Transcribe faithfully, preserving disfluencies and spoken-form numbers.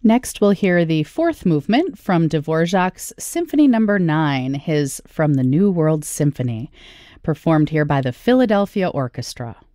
Next, we'll hear the fourth movement from Dvorak's Symphony Number nine, his From the New World Symphony, performed here by the Philadelphia Orchestra.